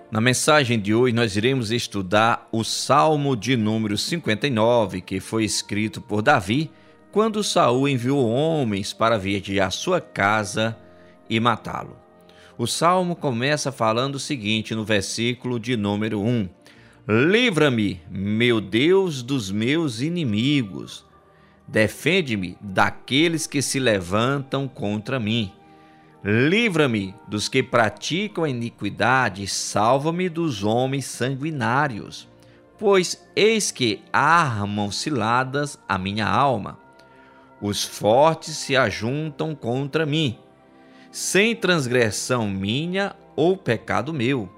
Na mensagem de hoje nós iremos estudar o Salmo de número 59, que foi escrito por Davi quando Saul enviou homens para vigiar sua casa e matá-lo. O Salmo começa falando o seguinte no versículo de número 1: Livra-me, meu Deus, dos meus inimigos. Defende-me daqueles que se levantam contra mim. Livra-me dos que praticam a iniquidade, salva-me dos homens sanguinários, pois eis que armam ciladas a minha alma. Os fortes se ajuntam contra mim, sem transgressão minha ou pecado meu.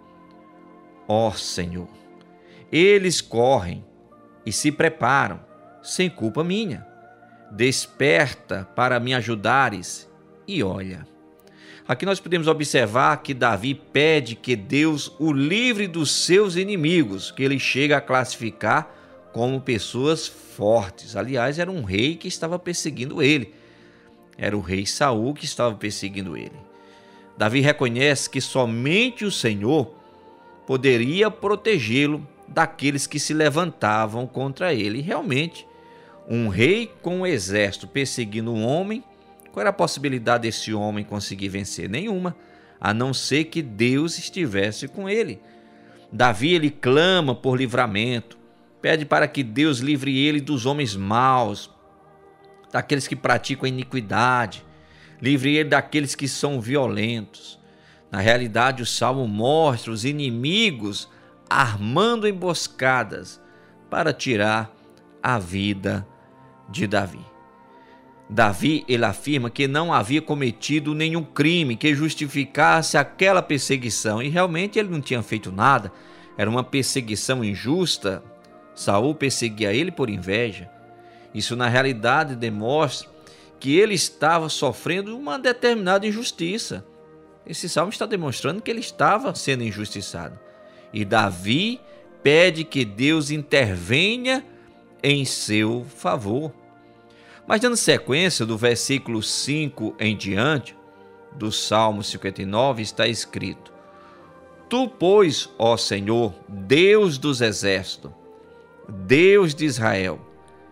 Ó Senhor, eles correm e se preparam, sem culpa minha. Desperta para me ajudares e olha. Aqui nós podemos observar que Davi pede que Deus o livre dos seus inimigos, que ele chega a classificar como pessoas fortes. Aliás, era um rei que estava perseguindo ele. Era o rei Saul que estava perseguindo ele. Davi reconhece que somente o Senhor poderia protegê-lo daqueles que se levantavam contra ele. E realmente, um rei com um exército perseguindo um homem, qual era a possibilidade desse homem conseguir vencer? Nenhuma, a não ser que Deus estivesse com ele. Davi, ele clama por livramento, pede para que Deus livre ele dos homens maus, daqueles que praticam a iniquidade, livre ele daqueles que são violentos. Na realidade, o Salmo mostra os inimigos armando emboscadas para tirar a vida de Davi. Davi, ele afirma que não havia cometido nenhum crime que justificasse aquela perseguição, e realmente ele não tinha feito nada. Era uma perseguição injusta. Saul perseguia ele por inveja. Isso na realidade demonstra que ele estava sofrendo uma determinada injustiça. Esse salmo está demonstrando que ele estava sendo injustiçado. E Davi pede que Deus intervenha em seu favor. Mas dando sequência do versículo 5 em diante, do Salmo 59, está escrito: Tu, pois, ó Senhor, Deus dos exércitos, Deus de Israel,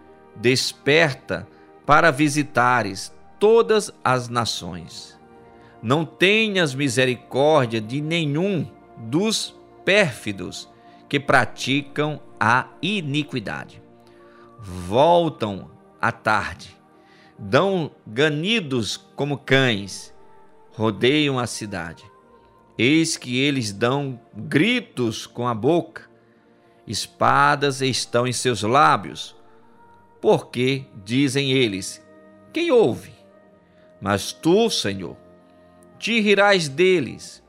desperta para visitares todas as nações. Não tenhas misericórdia de nenhum dos pérfidos que praticam a iniquidade. Voltam à tarde, dão ganidos como cães, rodeiam a cidade. Eis que eles dão gritos com a boca, espadas estão em seus lábios, porque, dizem eles, quem ouve? Mas tu, Senhor, te rirás deles,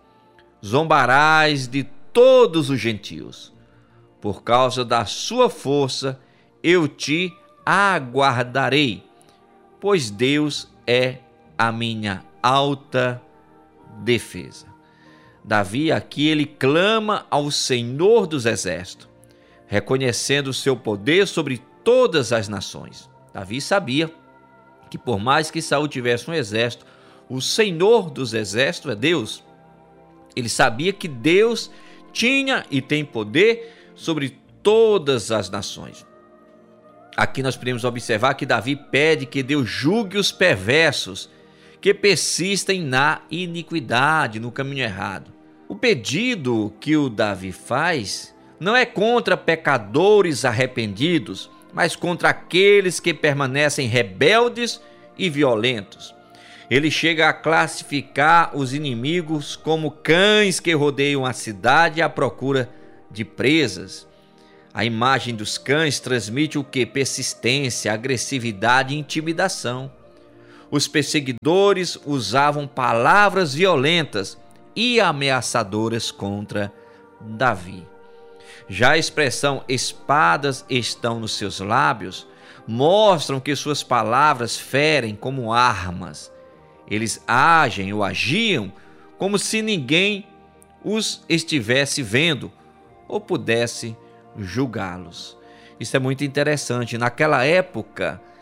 zombarás de todos os gentios. Por causa da sua força, eu te aguardarei, pois Deus é a minha alta defesa. Davi aqui ele clama ao Senhor dos exércitos, reconhecendo o seu poder sobre todas as nações. Davi sabia que por mais que Saul tivesse um exército, o Senhor dos exércitos é Deus. Ele sabia que Deus tinha e tem poder sobre todas as nações. Aqui nós podemos observar que Davi pede que Deus julgue os perversos que persistem na iniquidade, no caminho errado. O pedido que o Davi faz não é contra pecadores arrependidos, mas contra aqueles que permanecem rebeldes e violentos. Ele chega a classificar os inimigos como cães que rodeiam a cidade à procura de presas. A imagem dos cães transmite o que? Persistência, agressividade e intimidação. Os perseguidores usavam palavras violentas e ameaçadoras contra Davi. Já a expressão espadas estão nos seus lábios mostram que suas palavras ferem como armas. Eles agem ou agiam como se ninguém os estivesse vendo ou pudesse julgá-los. Isso é muito interessante. Naquela época,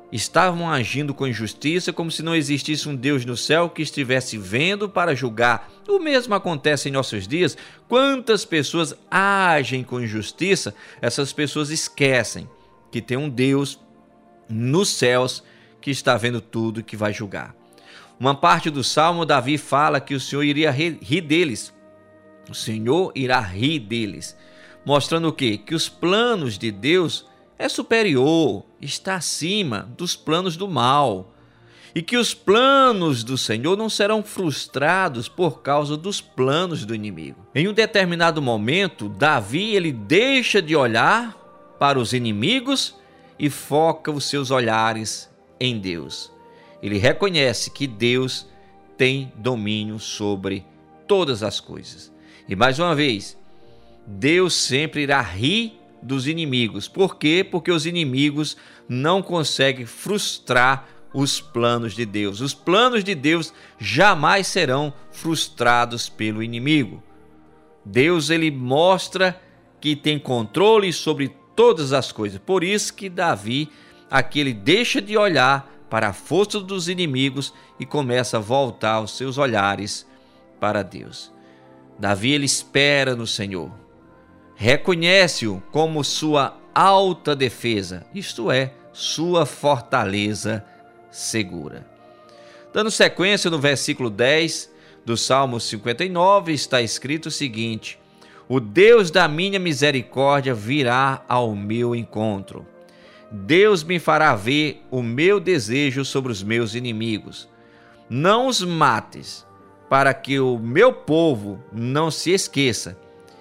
estavam agindo com injustiça, como se não existisse um Deus no céu que estivesse vendo para julgar. O mesmo acontece em nossos dias. Quantas pessoas agem com injustiça, essas pessoas esquecem que tem um Deus nos céus que está vendo tudo e que vai julgar. Uma parte do Salmo, Davi fala que o Senhor iria rir deles. O Senhor irá rir deles. Mostrando o quê? Que os planos de Deus é superior, está acima dos planos do mal. E que os planos do Senhor não serão frustrados por causa dos planos do inimigo. Em um determinado momento, Davi ele deixa de olhar para os inimigos e foca os seus olhares em Deus. Ele reconhece que Deus tem domínio sobre todas as coisas. E mais uma vez, Deus sempre irá rir dos inimigos. Por quê? Porque os inimigos não conseguem frustrar os planos de Deus. Os planos de Deus jamais serão frustrados pelo inimigo. Deus ele mostra que tem controle sobre todas as coisas. Por isso que Davi aqui ele deixa de olhar para a força dos inimigos e começa a voltar os seus olhares para Deus. Davi ele espera no Senhor. Reconhece-o como sua alta defesa, isto é, sua fortaleza segura. Dando sequência no versículo 10 do Salmo 59, está escrito o seguinte: o Deus da minha misericórdia virá ao meu encontro. Deus me fará ver o meu desejo sobre os meus inimigos. Não os mates, para que o meu povo não se esqueça.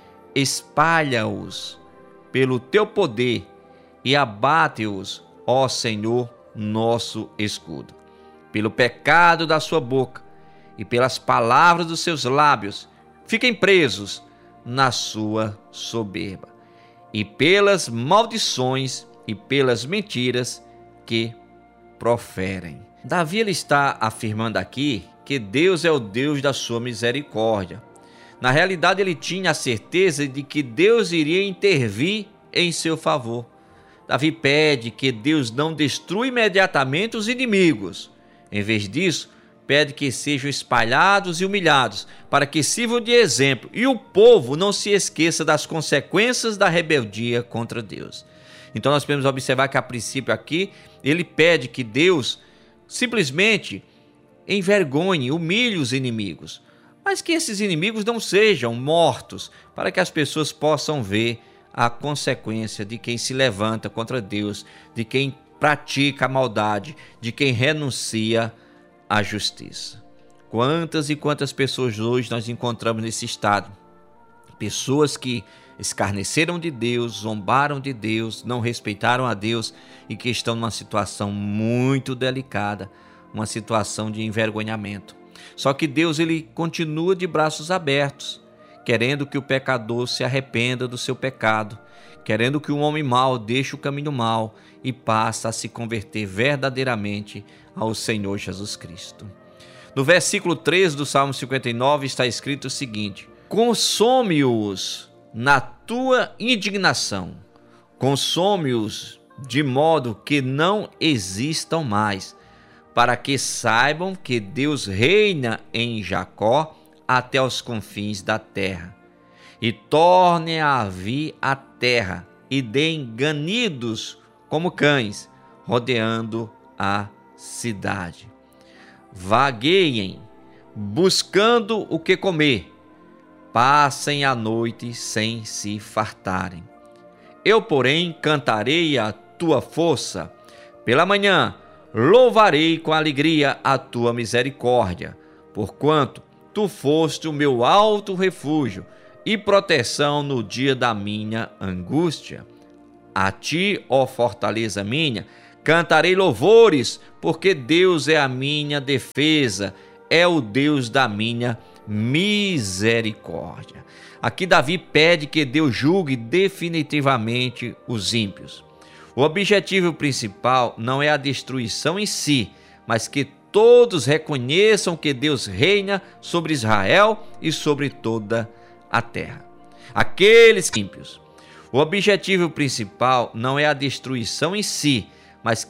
Espalha-os pelo teu poder e abate-os, ó Senhor, nosso escudo. Pelo pecado da sua boca e pelas palavras dos seus lábios, fiquem presos na sua soberba, e pelas maldições e pelas mentiras que proferem. Davi ele está afirmando aqui que Deus é o Deus da sua misericórdia. Na realidade, ele tinha a certeza de que Deus iria intervir em seu favor. Davi pede que Deus não destrua imediatamente os inimigos. Em vez disso, pede que sejam espalhados e humilhados, para que sirvam de exemplo e o povo não se esqueça das consequências da rebeldia contra Deus. Então nós podemos observar que a princípio aqui, ele pede que Deus simplesmente envergonhe, humilhe os inimigos, mas que esses inimigos não sejam mortos, para que as pessoas possam ver a consequência de quem se levanta contra Deus, de quem pratica a maldade, de quem renuncia à justiça. Quantas e quantas pessoas hoje nós encontramos nesse estado? Pessoas que escarneceram de Deus, zombaram de Deus, não respeitaram a Deus e que estão numa situação muito delicada, uma situação de envergonhamento. Só que Deus ele continua de braços abertos, querendo que o pecador se arrependa do seu pecado, querendo que o homem mau deixe o caminho mau e passe a se converter verdadeiramente ao Senhor Jesus Cristo. No versículo 13 do Salmo 59 está escrito o seguinte: consome-os na tua indignação, consome-os de modo que não existam mais, para que saibam que Deus reina em Jacó até os confins da terra, e torne a vir a terra, e deem ganidos como cães, rodeando a cidade. Vagueiem, buscando o que comer, passem a noite sem se fartarem. Eu, porém, cantarei a tua força. Pela manhã, louvarei com alegria a tua misericórdia, porquanto tu foste o meu alto refúgio e proteção no dia da minha angústia. A ti, ó fortaleza minha, cantarei louvores, porque Deus é a minha defesa, é o Deus da minha misericórdia. Aqui Davi pede que Deus julgue definitivamente os ímpios. O objetivo principal não é a destruição em si, mas que todos reconheçam que Deus reina sobre Israel e sobre toda a terra. Aqueles ímpios. O objetivo principal não é a destruição em si, mas que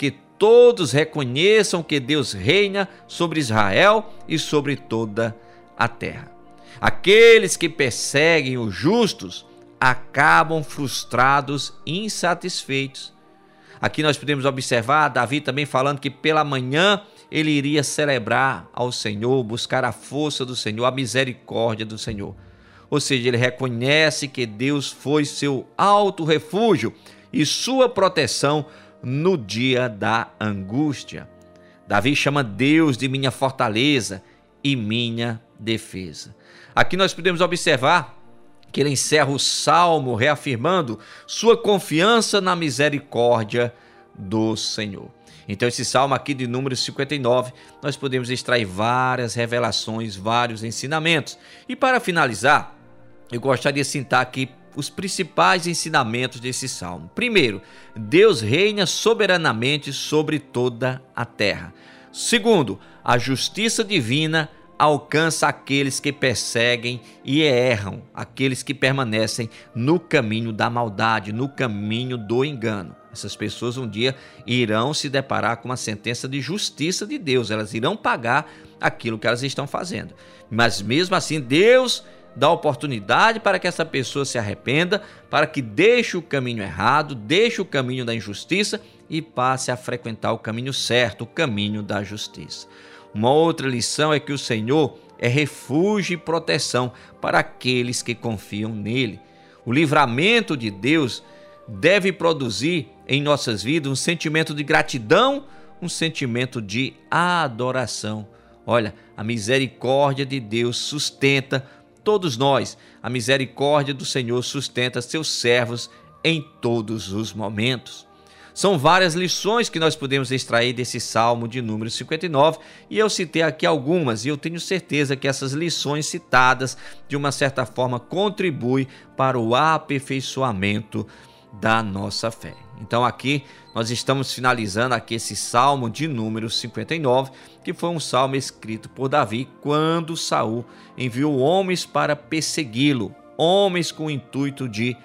todos reconheçam que Deus reina sobre Israel e sobre toda a terra. Aqueles que perseguem os justos acabam frustrados e insatisfeitos. Aqui nós podemos observar Davi também falando que pela manhã ele iria celebrar ao Senhor, buscar a força do Senhor, a misericórdia do Senhor. Ou seja, ele reconhece que Deus foi seu alto refúgio e sua proteção no dia da angústia. Davi chama Deus de minha fortaleza e minha defesa. Aqui nós podemos observar que ele encerra o salmo reafirmando sua confiança na misericórdia do Senhor. Então esse salmo aqui de número 59, nós podemos extrair várias revelações, vários ensinamentos. E para finalizar, eu gostaria de citar aqui os principais ensinamentos desse salmo. Primeiro, Deus reina soberanamente sobre toda a terra. Segundo, a justiça divina alcança aqueles que perseguem e erram, aqueles que permanecem no caminho da maldade, no caminho do engano. Essas pessoas um dia irão se deparar com uma sentença de justiça de Deus, elas irão pagar aquilo que elas estão fazendo. Mas mesmo assim, Deus dá oportunidade para que essa pessoa se arrependa, para que deixe o caminho errado, deixe o caminho da injustiça e passe a frequentar o caminho certo, o caminho da justiça. Uma outra lição é que o Senhor é refúgio e proteção para aqueles que confiam nele. O livramento de Deus deve produzir em nossas vidas um sentimento de gratidão, um sentimento de adoração. Olha, a misericórdia de Deus sustenta todos nós. A misericórdia do Senhor sustenta seus servos em todos os momentos. São várias lições que nós podemos extrair desse Salmo de número 59 e eu citei aqui algumas e eu tenho certeza que essas lições citadas de uma certa forma contribuem para o aperfeiçoamento da nossa fé. Então aqui nós estamos finalizando aqui esse Salmo de número 59, que foi um salmo escrito por Davi quando Saul enviou homens para persegui-lo, homens com o intuito de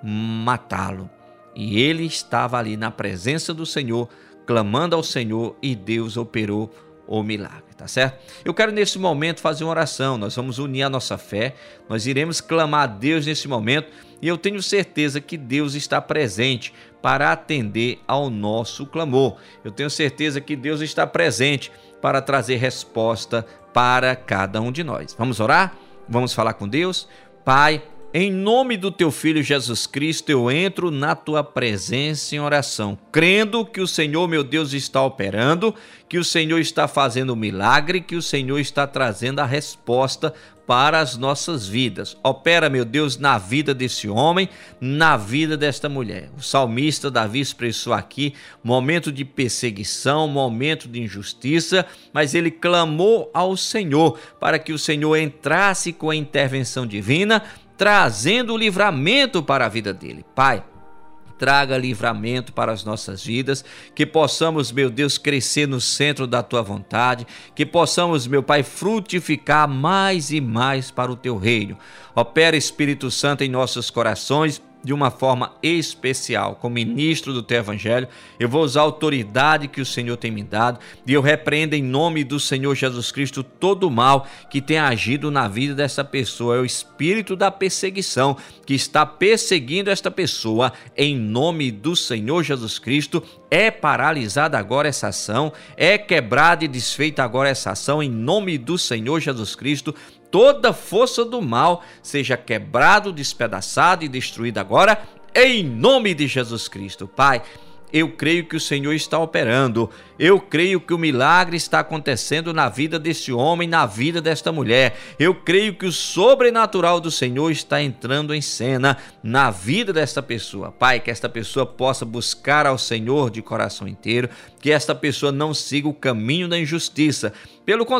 matá-lo. E ele estava ali na presença do Senhor, clamando ao Senhor e Deus operou o milagre, tá certo? Eu quero nesse momento fazer uma oração, nós vamos unir a nossa fé, nós iremos clamar a Deus nesse momento e eu tenho certeza que Deus está presente para atender ao nosso clamor. Eu tenho certeza que Deus está presente para trazer resposta para cada um de nós. Vamos orar? Vamos falar com Deus? Pai, em nome do teu Filho Jesus Cristo, eu entro na tua presença em oração, crendo que o Senhor, meu Deus, está operando, que o Senhor está fazendo um milagre, que o Senhor está trazendo a resposta para as nossas vidas. Opera, meu Deus, na vida desse homem, na vida desta mulher. O salmista Davi expressou aqui momento de perseguição, momento de injustiça, mas ele clamou ao Senhor para que o Senhor entrasse com a intervenção divina, trazendo o livramento para a vida dele. Pai, traga livramento para as nossas vidas, que possamos, meu Deus, crescer no centro da tua vontade, que possamos, meu Pai, frutificar mais e mais para o teu reino. Opera, Espírito Santo, em nossos corações, de uma forma especial. Como ministro do teu evangelho, eu vou usar a autoridade que o Senhor tem me dado e eu repreendo em nome do Senhor Jesus Cristo todo o mal que tem agido na vida dessa pessoa. É o espírito da perseguição que está perseguindo esta pessoa. Em nome do Senhor Jesus Cristo, é paralisada agora essa ação, é quebrada e desfeita agora essa ação em nome do Senhor Jesus Cristo. Toda força do mal seja quebrado, despedaçado e destruído agora, em nome de Jesus Cristo. Pai, eu creio que o Senhor está operando, eu creio que o milagre está acontecendo na vida desse homem, na vida desta mulher. Eu creio que o sobrenatural do Senhor está entrando em cena na vida desta pessoa. Pai, que esta pessoa possa buscar ao Senhor de coração inteiro, que esta pessoa não siga o caminho da injustiça. Pelo contrário,